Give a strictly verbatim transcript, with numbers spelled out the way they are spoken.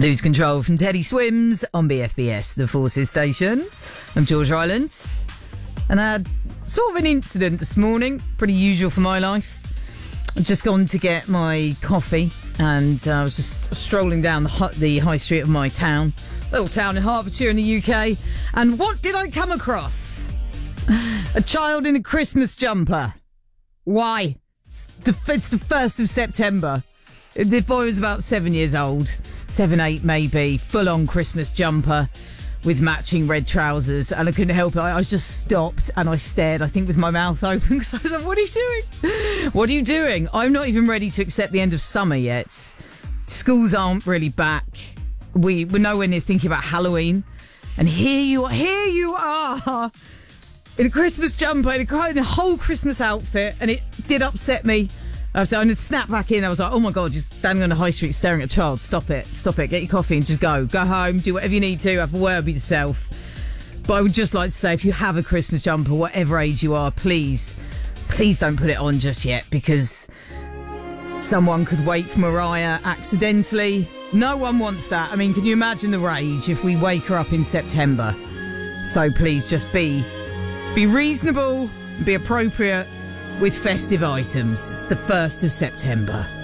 Lose Control from Teddy Swims on B F B S, the Forces station. I'm George Rylands, and I had sort of an incident this morning, pretty usual for my life. I've just gone to get my coffee, and uh, I was just strolling down the, hu- the high street of my town, little town in Hertfordshire in the U K, and what did I come across? A child in a Christmas jumper. Why? It's the, it's the first of September. The boy was about seven years old, seven, eight maybe, full-on Christmas jumper with matching red trousers, and I couldn't help it. I, I just stopped and I stared, I think with my mouth open, because I was like, what are you doing? What are you doing? I'm not even ready to accept the end of summer yet. Schools aren't really back. We, we're nowhere near thinking about Halloween. And here you are, here you are, in a Christmas jumper, in a, in a whole Christmas outfit, and it did upset me. I was going to snap back in. I was like, oh my God, just standing on the high street staring at a child. Stop it. Stop it. Get your coffee and just go. Go home. Do whatever you need to. Have a word with yourself. But I would just like to say, if you have a Christmas jumper, whatever age you are, please, please don't put it on just yet, because someone could wake Mariah accidentally. No one wants that. I mean, can you imagine the rage if we wake her up in September? So please just be, be reasonable, be appropriate with festive items. It's the first of September.